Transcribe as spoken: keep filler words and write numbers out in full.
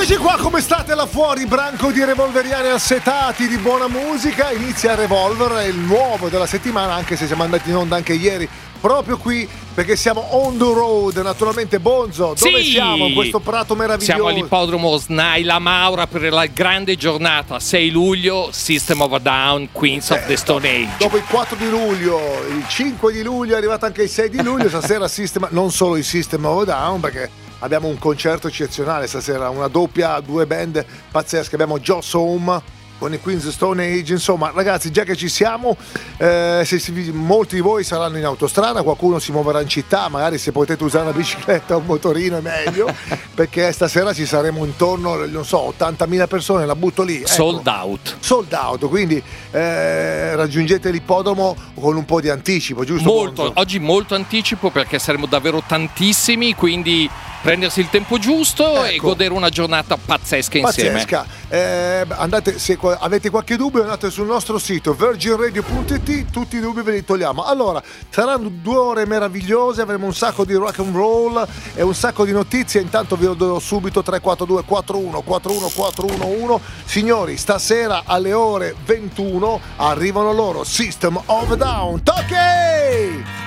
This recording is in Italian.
Eccoci qua, come state là fuori, branco di revolveriani assetati di buona musica. Inizia Revolver, è il nuovo della settimana, anche se siamo andati in onda anche ieri, proprio qui, perché siamo on the road. Naturalmente, Bonzo, dove sì! siamo? In questo prato meraviglioso. Siamo all'ippodromo Snai La Maura per la grande giornata, sei luglio, System of a Down, Queens of Eh, the Stone Age. Dopo il quattro di luglio, il cinque di luglio, è arrivato anche il sei di luglio. Stasera System, non solo il System of a Down, perché abbiamo un concerto eccezionale stasera, una doppia, due band pazzesche. Abbiamo Joss Home con i Queens Stone Age. Insomma, ragazzi, già che ci siamo, eh, se si, molti di voi saranno in autostrada, qualcuno si muoverà in città, magari se potete usare una bicicletta o un motorino è meglio, perché stasera ci saremo intorno, non so, ottantamila persone, la butto lì, ecco. Sold out. Sold out, quindi eh, raggiungete l'ippodromo con un po' di anticipo, giusto? Molto, Bonzo? oggi molto anticipo, perché saremo davvero tantissimi, quindi prendersi il tempo giusto, ecco, e godere una giornata pazzesca insieme. Pazzesca. Eh, andate, se avete qualche dubbio, andate sul nostro sito virgin radio punto it, tutti i dubbi ve li togliamo. Allora, saranno due ore meravigliose, avremo un sacco di rock and roll e un sacco di notizie. Intanto vi lo do subito: tre quattro due quattro uno quattro uno quattro uno uno. Signori, stasera alle ore ventuno arrivano loro, System of a Down. Tocchi!